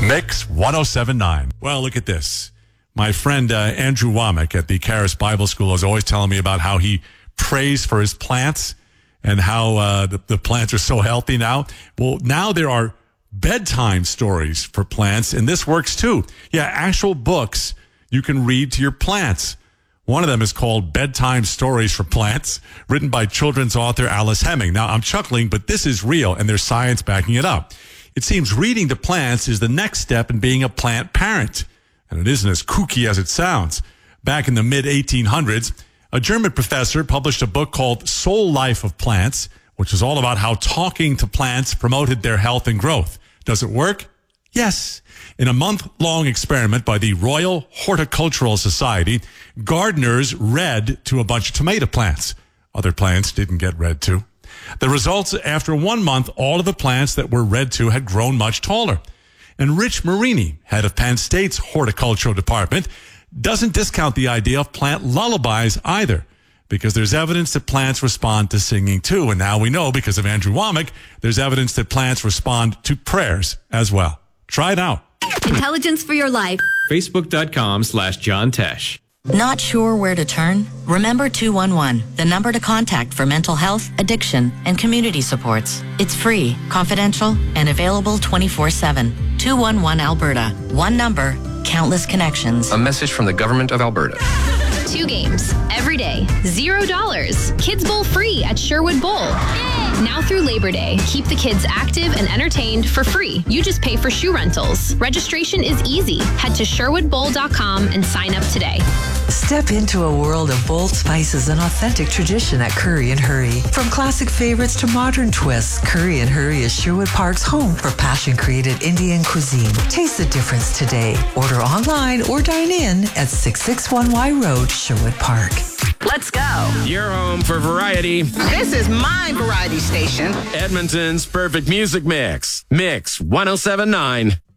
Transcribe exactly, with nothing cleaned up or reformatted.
Mix one oh seven point nine. Well, look at this. My friend uh, Andrew Womack at the Charis Bible School is always telling me about how he prays for his plants and how uh, the, the plants are so healthy now. Well, now there are bedtime stories for plants, and this works too. Yeah, actual books you can read to your plants. One of them is called Bedtime Stories for Plants, written by children's author Alice Heming. Now, I'm chuckling, but this is real, and there's science backing it up. It seems reading to plants is the next step in being a plant parent, and it isn't as kooky as it sounds. Back in the mid eighteen hundreds, a German professor published a book called Soul Life of Plants, which is all about how talking to plants promoted their health and growth. Does it work? Yes. In a month-long experiment by the Royal Horticultural Society, gardeners read to a bunch of tomato plants. Other plants didn't get read to. The results, after one month, all of the plants that were read to had grown much taller. And Rich Marini, head of Penn State's horticultural department, doesn't discount the idea of plant lullabies either, because there's evidence that plants respond to singing too. And now we know, because of Andrew Womack, there's evidence that plants respond to prayers as well. Try it out. Intelligence for your life. Facebook.com slash John Tesh. Not sure where to turn? Remember two one one, the number to contact for mental health, addiction, and community supports. It's free, confidential, and available twenty-four seven. two one one Alberta. One number, countless connections. A message from the government of Alberta. Two games every day, zero dollars. Kids Bowl free at Sherwood Bowl. Now through Labor Day, keep the kids active and entertained for free. You just pay for shoe rentals. Registration is easy. Head to sherwood bowl dot com and sign up today. Step into a world of bold spices and authentic tradition at Curry and Hurry. From classic favorites to modern twists, Curry and Hurry is Sherwood Park's home for passion-created Indian cuisine. Taste the difference today. Order online or dine in at six sixty-one Y Road, Sherwood Park. Let's go. Your home for variety. This is my variety station. Edmonton's perfect music mix. Mix one oh seven point nine.